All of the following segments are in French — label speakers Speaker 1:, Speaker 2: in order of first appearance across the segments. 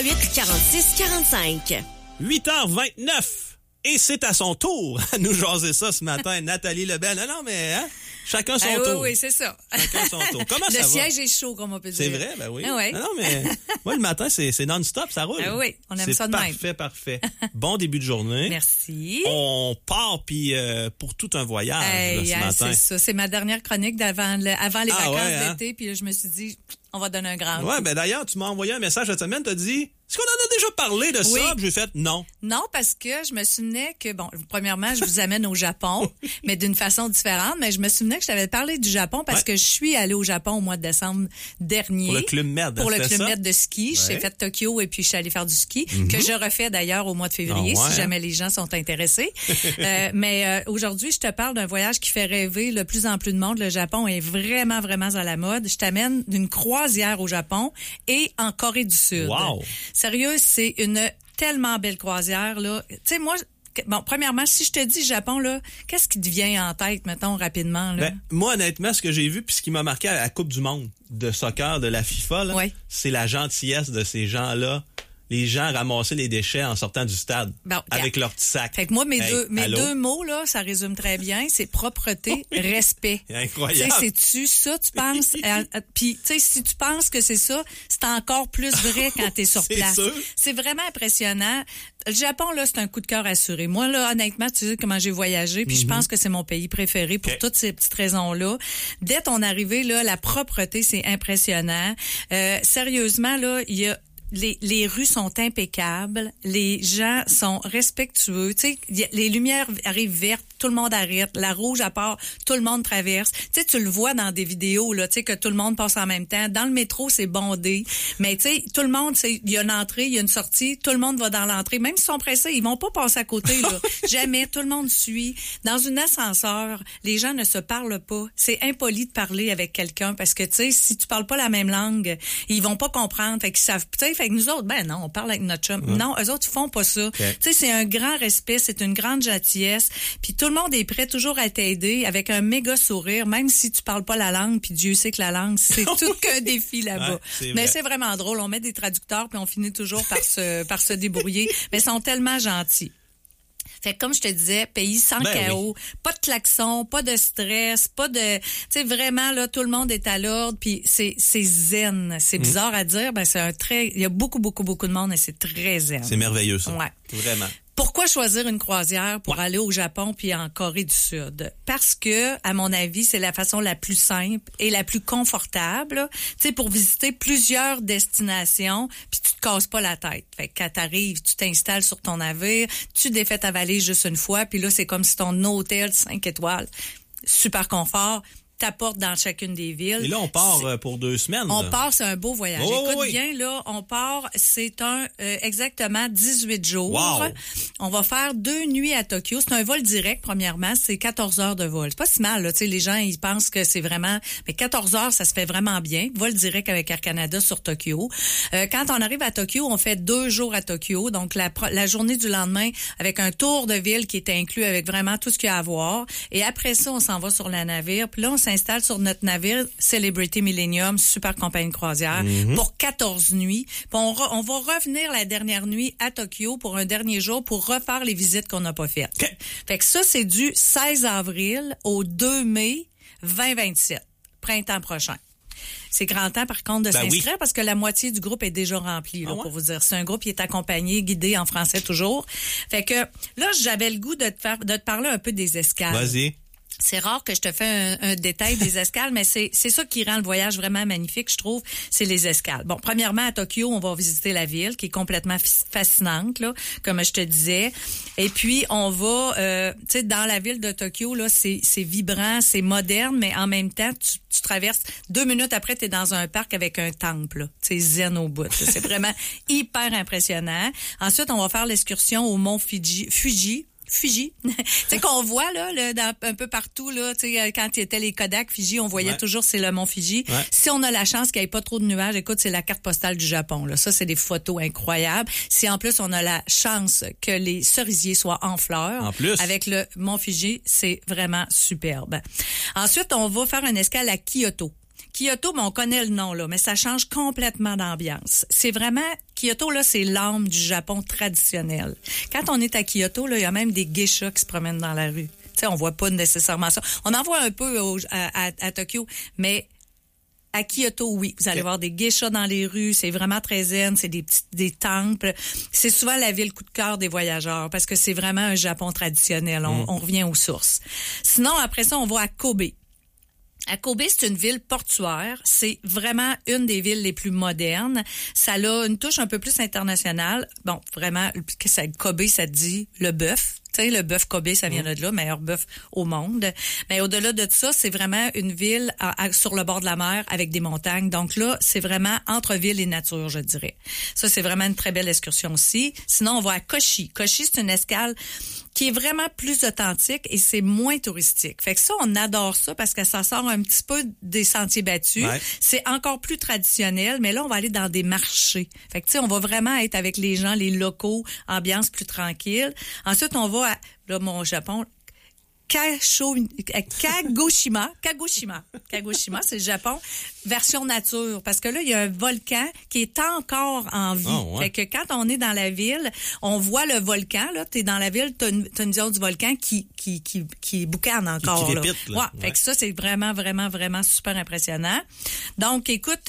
Speaker 1: 88 46 45.
Speaker 2: 8h29. Et c'est à son tour à nous jaser ça ce matin, Nathalie Lebel. Non, mais chacun son tour.
Speaker 3: Oui, c'est ça.
Speaker 2: Chacun son tour. Comment ça va?
Speaker 3: Le siège est chaud, comme on peut dire.
Speaker 2: C'est vrai, ben oui.
Speaker 3: Ah ouais.
Speaker 2: Non, mais moi, le matin, c'est non-stop, ça roule.
Speaker 3: Ah oui, on aime ça de même.
Speaker 2: C'est parfait. Bon début de journée.
Speaker 3: Merci.
Speaker 2: On part, puis pour tout un voyage là, ce matin.
Speaker 3: C'est ça. C'est ma dernière chronique avant les vacances d'été, puis là, je me suis dit, on va donner un grand
Speaker 2: Ouais,
Speaker 3: coup.
Speaker 2: ben d'ailleurs, tu m'as envoyé un message cette semaine, t'as dit... Est-ce qu'on en a déjà parlé de ça? Puis j'ai fait non.
Speaker 3: Non, parce que je me souvenais que, bon, premièrement, je vous amène au Japon, mais d'une façon différente. Mais je me souvenais que je t'avais parlé du Japon parce que je suis allée au Japon au mois de décembre dernier.
Speaker 2: Pour le Club Med.
Speaker 3: Pour le Club Med de ski. J'ai fait Tokyo et puis je suis allée faire du ski, que je refais d'ailleurs au mois de février, si jamais les gens sont intéressés. Mais aujourd'hui, je te parle d'un voyage qui fait rêver de plus en plus de monde. Le Japon est vraiment, vraiment à la mode. Je t'amène d'une croisière au Japon et en Corée du Sud.
Speaker 2: Wow!
Speaker 3: Sérieux, c'est une tellement belle croisière, là. Tu sais, moi, bon, premièrement, si je te dis Japon, là, qu'est-ce qui te vient en tête, mettons, rapidement, là?
Speaker 2: Ben, moi, honnêtement, ce que j'ai vu, puis ce qui m'a marqué à la Coupe du Monde de soccer de la FIFA, là, c'est la gentillesse de ces gens-là. Les gens ramassaient les déchets en sortant du stade avec leur petit sac.
Speaker 3: Fait que moi, mes deux mots, là, ça résume très bien. C'est propreté, respect.
Speaker 2: Incroyable.
Speaker 3: Tu sais, c'est-tu ça, tu penses? Puis, tu sais, si tu penses que c'est ça, c'est encore plus vrai quand t'es sur place.
Speaker 2: Sûr.
Speaker 3: C'est vraiment impressionnant. Le Japon, là, c'est un coup de cœur assuré. Moi, là, honnêtement, tu sais comment j'ai voyagé, puis je pense que c'est mon pays préféré pour toutes ces petites raisons-là. Dès ton arrivée, là, la propreté, c'est impressionnant. Sérieusement, là, il y a les rues sont impeccables, les gens sont respectueux, tu sais, les lumières arrivent vertes, tout le monde arrête, la rouge à part, tout le monde traverse. Tu sais, tu le vois dans des vidéos là, tu sais que tout le monde passe en même temps. Dans le métro, c'est bondé, mais tu sais, tout le monde, il y a une entrée, il y a une sortie, tout le monde va dans l'entrée, même s'ils sont pressés, ils vont pas passer à côté là. Jamais, tout le monde suit. Dans un ascenseur, les gens ne se parlent pas. C'est impoli de parler avec quelqu'un parce que tu sais, si tu parles pas la même langue, ils vont pas comprendre, fait qu'ils savent, tu sais. Fait que nous autres, ben non, on parle avec notre chum. Non, eux autres, ils font pas ça. Tu sais, c'est un grand respect, c'est une grande gentillesse. Puis tout le monde est prêt toujours à t'aider avec un méga sourire, même si tu parles pas la langue, puis Dieu sait que la langue, c'est tout qu'un défi là-bas. Mais c'est vraiment drôle. On met des traducteurs, puis on finit toujours par se débrouiller. Mais ils sont tellement gentils. Fait que comme je te disais, pays sans chaos, pas de klaxon, pas de stress, pas de, tu sais, vraiment là, tout le monde est à l'ordre, puis c'est zen. C'est bizarre à dire, ben il y a beaucoup de monde et c'est très zen.
Speaker 2: C'est merveilleux ça.
Speaker 3: Ouais.
Speaker 2: Vraiment.
Speaker 3: Pourquoi choisir une croisière pour aller au Japon puis en Corée du Sud? Parce que, à mon avis, c'est la façon la plus simple et la plus confortable, tu sais, pour visiter plusieurs destinations, puis tu te casses pas la tête. Fait que quand t'arrives, tu t'installes sur ton navire, tu défais ta valise juste une fois, puis là, c'est comme si ton hôtel 5 étoiles, super confort, t'apporte dans chacune des villes.
Speaker 2: Et là, on part pour 2 semaines.
Speaker 3: On part, c'est un beau voyage.
Speaker 2: Oh,
Speaker 3: écoute bien, là, on part, c'est exactement 18 jours.
Speaker 2: Wow.
Speaker 3: On va faire 2 nuits à Tokyo. C'est un vol direct, premièrement. C'est 14 heures de vol. C'est pas si mal, là. Tu sais, les gens, ils pensent que c'est vraiment... Mais 14 heures, ça se fait vraiment bien. Vol direct avec Air Canada sur Tokyo. Quand on arrive à Tokyo, on fait 2 jours à Tokyo. Donc, la journée du lendemain, avec un tour de ville qui est inclus avec vraiment tout ce qu'il y a à voir. Et après ça, on s'en va sur la navire. Puis là, on s'installe sur notre navire Celebrity Millennium, super compagnie de croisière, pour 14 nuits. Puis on va revenir la dernière nuit à Tokyo pour un dernier jour pour refaire les visites qu'on n'a pas faites.
Speaker 2: Okay.
Speaker 3: Fait que ça, c'est du 16 avril au 2 mai 2027, printemps prochain. C'est grand temps, par contre, de s'inscrire parce que la moitié du groupe est déjà rempli, là, pour vous dire. C'est un groupe qui est accompagné, guidé en français toujours. Fait que là, j'avais le goût de te parler un peu des escales.
Speaker 2: Vas-y.
Speaker 3: C'est rare que je te fais un détail des escales, mais c'est ça qui rend le voyage vraiment magnifique, je trouve, c'est les escales. Bon, premièrement, à Tokyo, on va visiter la ville, qui est complètement fascinante, là, comme je te disais. Et puis, on va, tu sais, dans la ville de Tokyo, là, c'est vibrant, c'est moderne, mais en même temps, tu traverses, 2 minutes après, tu es dans un parc avec un temple, tu sais, zen au bout. C'est vraiment hyper impressionnant. Ensuite, on va faire l'excursion au mont Fuji. Tu sais qu'on voit là un peu partout là, tu sais quand il y était les Kodak Fiji, on voyait toujours c'est le mont Fiji. Ouais. Si on a la chance qu'il n'y ait pas trop de nuages, écoute, c'est la carte postale du Japon là. Ça c'est des photos incroyables. Si en plus on a la chance que les cerisiers soient en fleurs avec le mont Fiji, c'est vraiment superbe. Ensuite, on va faire une escale à Kyoto. Kyoto, on connaît le nom, là, mais ça change complètement d'ambiance. C'est vraiment... Kyoto, là, c'est l'âme du Japon traditionnel. Quand on est à Kyoto, là, il y a même des geishas qui se promènent dans la rue. Tu sais, on voit pas nécessairement ça. On en voit un peu à Tokyo, mais à Kyoto, oui. Vous allez voir des geishas dans les rues. C'est vraiment très zen. C'est des temples. C'est souvent la ville coup de cœur des voyageurs parce que c'est vraiment un Japon traditionnel. On revient aux sources. Sinon, après ça, on va à Kobe. À Kobe, c'est une ville portuaire. C'est vraiment une des villes les plus modernes. Ça a une touche un peu plus internationale. Bon, vraiment, Kobe, ça te dit le bœuf. Tu sais, le bœuf Kobe, ça vient de là, meilleur bœuf au monde. Mais au-delà de ça, c'est vraiment une ville sur le bord de la mer avec des montagnes. Donc là, c'est vraiment entre ville et nature, je dirais. Ça, c'est vraiment une très belle excursion aussi. Sinon, on va à Kochi. Kochi, c'est une escale qui est vraiment plus authentique et c'est moins touristique. Fait que ça, on adore ça parce que ça sort un petit peu des sentiers battus. Ouais. C'est encore plus traditionnel, mais là, on va aller dans des marchés. Fait que tu sais, on va vraiment être avec les gens, les locaux, ambiance plus tranquille. Ensuite, on va à, là, mon Japon, Kagoshima, c'est le Japon, version nature. Parce que là, il y a un volcan qui est encore en vie. Oh, ouais. Fait que quand on est dans la ville, on voit le volcan, là, t'es dans la ville, t'as une vision du volcan qui boucane encore,
Speaker 2: qui répite, là.
Speaker 3: Ouais. Fait que ça, c'est vraiment, vraiment, vraiment super impressionnant. Donc, écoute,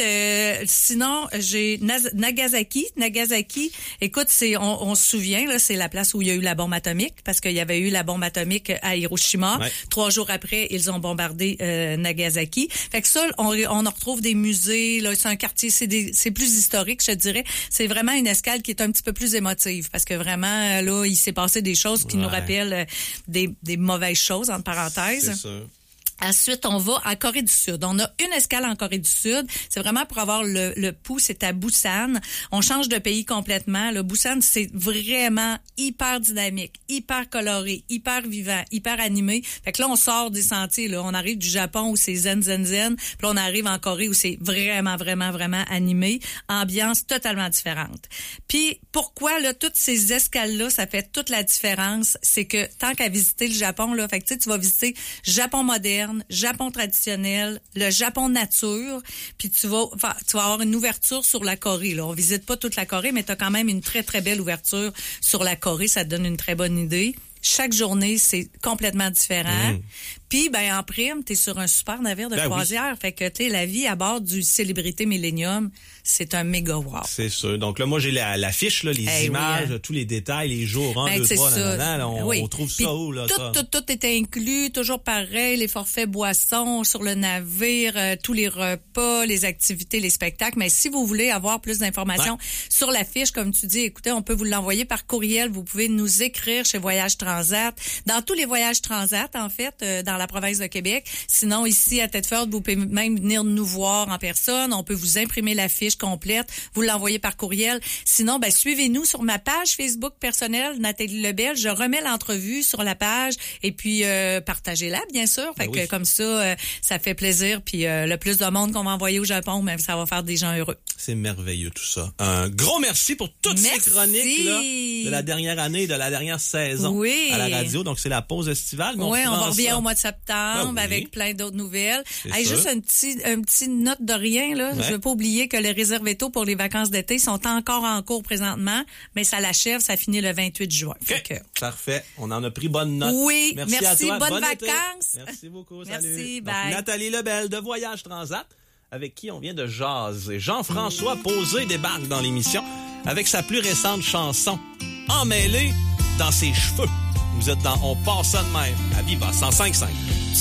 Speaker 3: sinon, j'ai Nagasaki. Nagasaki, écoute, on se souvient, là, c'est la place où il y a eu la bombe atomique, parce qu'il y avait eu la bombe atomique à Hiroshima. Ouais. 3 jours après, ils ont bombardé Nagasaki. Fait que ça, on en retrouve des musées. Là, c'est un quartier, c'est plus historique, je te dirais. C'est vraiment une escale qui est un petit peu plus émotive parce que vraiment, là, il s'est passé des choses qui nous rappellent des mauvaises choses, entre parenthèses.
Speaker 2: C'est sûr.
Speaker 3: Ensuite, on va à Corée du Sud. On a une escale en Corée du Sud. C'est vraiment pour avoir le pouls. C'est à Busan. On change de pays complètement. Le Busan, c'est vraiment hyper dynamique, hyper coloré, hyper vivant, hyper animé. Fait que là, on sort des sentiers. Là, on arrive du Japon où c'est zen. Puis là, on arrive en Corée où c'est vraiment, vraiment, vraiment animé. Ambiance totalement différente. Puis, pourquoi, là, toutes ces escales-là, ça fait toute la différence? C'est que tant qu'à visiter le Japon, là, fait que tu vas visiter Japon moderne, Japon traditionnel, le Japon nature, puis tu vas avoir une ouverture sur la Corée. Là. On visite pas toute la Corée, mais tu as quand même une très, très belle ouverture sur la Corée. Ça te donne une très bonne idée. Chaque journée, c'est complètement différent. Puis, ben en prime, t'es sur un super navire de croisière. Oui. Fait que, tu sais, la vie à bord du Célébrité Millennium, c'est un méga wow.
Speaker 2: C'est sûr. Donc là, moi, j'ai la fiche, là, les images, oui, tous les détails, les jours, 1, 2, 3, là, on trouve ça où, là?
Speaker 3: Tout était inclus, toujours pareil, les forfaits boissons sur le navire, tous les repas, les activités, les spectacles. Mais si vous voulez avoir plus d'informations sur la fiche, comme tu dis, écoutez, on peut vous l'envoyer par courriel. Vous pouvez nous écrire chez Voyage Transat. Dans tous les voyages Transat, en fait, dans la province de Québec. Sinon, ici, à Thetford, vous pouvez même venir nous voir en personne. On peut vous imprimer la fiche complète, vous l'envoyer par courriel. Sinon, ben suivez-nous sur ma page Facebook personnelle, Nathalie Lebel. Je remets l'entrevue sur la page et puis partagez-la, bien sûr. Fait que comme ça, ça fait plaisir. Puis le plus de monde qu'on va envoyer au Japon, même ça va faire des gens heureux.
Speaker 2: C'est merveilleux tout ça. Un gros merci pour toutes ces chroniques là, de la dernière année, de la dernière saison à la radio. Donc c'est la pause estivale.
Speaker 3: Oui, on va revenir au mois de septembre avec plein d'autres nouvelles. Juste un petit note de rien là. Je veux pas oublier que les réservétos pour les vacances d'été sont encore en cours présentement, mais ça l'achève, ça finit le 28 juin.
Speaker 2: Parfait. On en a pris bonne note.
Speaker 3: Oui, merci à toi. Bonnes vacances.
Speaker 2: Été. Merci beaucoup.
Speaker 3: Merci,
Speaker 2: salut.
Speaker 3: bye.
Speaker 2: Donc, Nathalie Lebel de Voyage Transat, avec qui on vient de jaser. Jean-François Posé débarque dans l'émission avec sa plus récente chanson, Emmêlée dans ses cheveux. Vous êtes dans On passe ça de même à Viva 105.5.